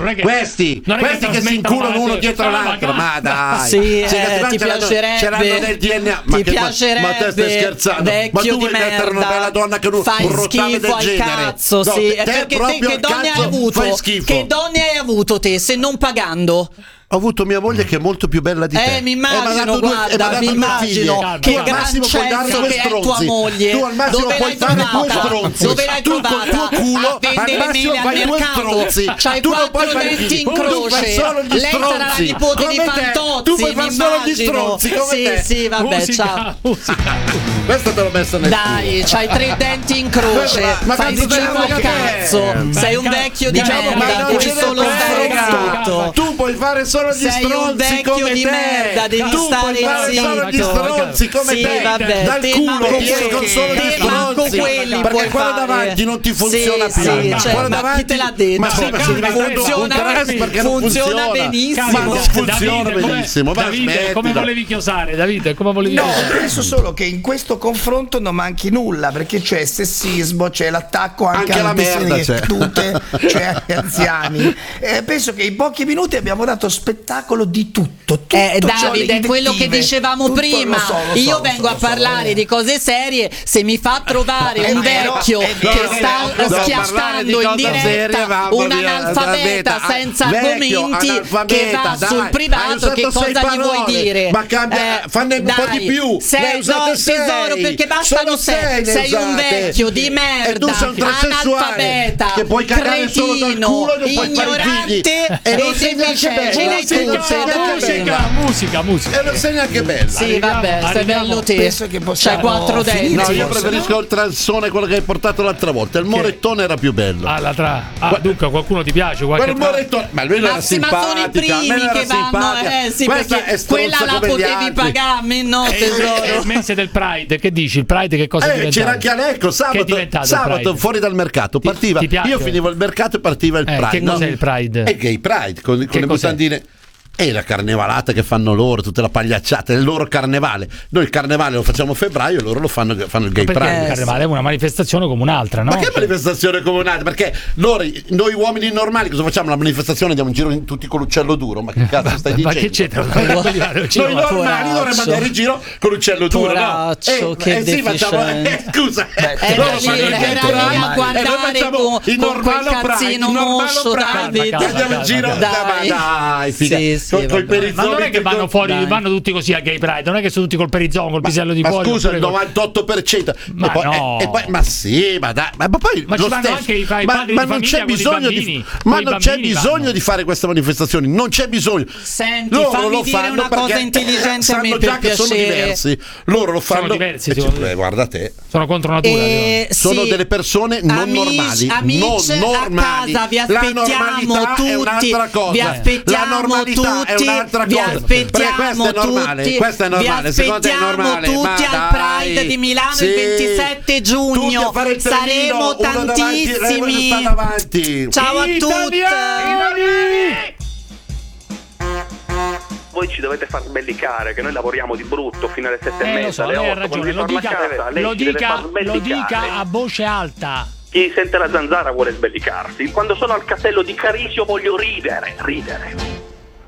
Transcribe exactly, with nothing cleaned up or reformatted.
non è che, questi, non è questi che, che si inculano uno dietro l'altro, ma dai. Sì, eh, ti piacerebbe, nel D N A. Ma ti che, piacerebbe, ma te stai scherzando? Ma tu vuoi mettere una bella donna che non fai un rottame schifo del al genere? cazzo, No, sì. te Perché te proprio che donne cazzo hai avuto? fai schifo. Che donne hai avuto te, se non pagando? Ho avuto mia moglie che è molto più bella di te. Eh, mi immagino, eh, guarda, due, mi immagino figlie. che tu gran cesso che è tua moglie. Tu al massimo dove puoi l'hai fare due trovata? stronzi. Dove l'hai tu trovata? col tuo culo a vendere al massimo mele al fai due mercato. stronzi. C'hai tu non puoi quattro fare denti in tu croce. fai solo gli Lei sarà la stronzi. nipote Come di te. Fantozzi, Tu puoi mi fare solo gli immagino. stronzi come sì, te. sì, vabbè, musica, ciao. musica. Questo te l'ho messo nel Dai, c'hai tre denti in croce. Ma- ma fai tanto schifo al che- cazzo. Eh, Sei un beh, vecchio di diciamo, ma merda, non devi ce ne solo stare frega. zitto. Tu puoi fare solo gli Sei un stronzi vecchio come di te. merda, devi tu stare puoi fare solo gli zitto. stronzi come Sì, te. vabbè, Dal te culo manco ti escono quelli- solo gli te manco stronzi. quelli Perché puoi quello fare. davanti non ti funziona sì, più. Sì, cioè, quello ma davanti chi te l'ha detto? Ma sì, ma si diventa un funziona, dress perché non funziona benissimo. Ma non funziona Davide, come- benissimo. Ma Davide, come smettila. volevi chiosare, Davide? Come volevi No, chiosare? penso solo che in questo confronto non manchi nulla, perché c'è sessismo, c'è l'attacco anche, Anche la alle persone merda c'è. tute, c'è agli anziani. Eh, penso che in pochi minuti abbiamo dato spettacolo di tutto. tutto Eh, cioè, Davide, le è quello che invettive, dicevamo tutto, prima. lo so, lo so, Io lo vengo so, a parlare lo so, di cose serie. Se mi fa trovare È un vero, vecchio è vero, che è sta vero. No, schiattando parlare di in cosa diretta seria, va, un voglio- analfabeta analfabeta, senza vecchio, argomenti che analfabeta, va dai, sul hai privato, usato che sei cosa gli vuoi parole, dire? ma cambia- fanne un po' dai, di più. sei, Ne hai usate no, tesoro, sei. perché bastano Sono sei. sei ne Sei un usate. vecchio di E merda, tu sei un transessuale analfabeta, che puoi cagare solo dal cretino, culo e non puoi fare figli. ignorante E non e sei neanche bella. deficiente. E non sei neanche Musica, bella. musica, musica. E non sei neanche bella. Sì, Arriviamo- vabbè, sei arriviamo- bello te. penso che possiamo C'hai quattro finire. denti. No, io forse, preferisco il transone, quello che hai portato l'altra volta. Il morettone era più bello. Ah, la tra... ah, dunque qualcuno ti piace? Qualche Quel morettone, ma lui Ma era sì, ma sono i simpatica, a me primi era che vanno, simpatica. eh sì, Questa perché è stronza quella la come gli potevi altri. pagare, a me no, È il tesoro. mese del Pride, che dici? Il Pride che cosa è Eh, diventato? c'era anche Alecco Che è sabato, diventato il sabato Pride? fuori dal mercato Ti- partiva. ti piace? Io finivo il mercato e partiva il Eh, Pride. che no? cos'è il Pride? È Gay Pride con, con Che le cos'è? mutandine. E la carnevalata che fanno loro, tutta la pagliacciata, è il loro carnevale. Noi il carnevale lo facciamo a febbraio e loro lo fanno, fanno il Gay Perché Pride. il carnevale è una manifestazione come un'altra, no? Ma che Cioè- manifestazione comunale? Perché loro, noi uomini normali, cosa facciamo? La manifestazione andiamo in giro in tutti con l'uccello duro. Ma che cazzo stai Ma dicendo? che c'entra? Noi normali dovremmo andare in giro con l'uccello duro, no? Poraccio, che sì, facciamo, eh, deficiente. scusa, eh, Beh, loro Era fanno lì, il Gay era lì Pride a e noi guardare facciamo con, il con quel normalo Pride, cazzino il normalo moscio, Pride. Davide. Calma, Andiamo in giro, Dai. dai, dai, figa. Sì, sì, Con- coi vabbè. perizzoni Ma non è che vanno fuori, Dai. vanno tutti così a Gay Pride, non è che sono tutti col perizzone, col pisello di Ma fuori. scusa, oppure il col- novantotto per cento. Ma e poi, no. e, e poi, ma sì, ma dai, ma poi Ma lo ci vanno stesso. anche i- i padri ma, di ma non famiglia c'è con i bisogno bambini. di, Con ma i non c'è bambini bisogno vanno. di fare queste manifestazioni, non c'è bisogno. Senti, Loro fammi lo dire fanno una cosa perché intelligente a me, sanno per già che sono piacere. diversi. Loro lo fanno. diversi, e secondo ci- te? eh, guarda te. Sono contro natura. Eh, Sono sì. delle persone non Amici- normali, amici non normali. a casa, vi La aspettiamo normalità tutti. è un'altra cosa. Vi aspettiamo La normalità tutti. è un'altra Vi cosa. aspettiamo Perché questo è normale, tutti. questo è normale, Vi secondo te è aspettiamo normale? tutti Ma al dai. Pride di Milano Sì. il ventisette giugno. Tutti a fare il trenino, Saremo uno davanti, tantissimi. uno sta davanti. Ciao a tutti. Voi ci dovete far sbellicare, che noi lavoriamo di brutto fino alle sette e Eh, lo mezza, so, alle lei ha otto, quando ragione, vi lo torna a dica, casa, lei lo ci deve dica, far lo sbellicare. dica a voce alta. Chi sente la zanzara vuole sbellicarsi. Quando sono al castello di Carisio voglio ridere, ridere.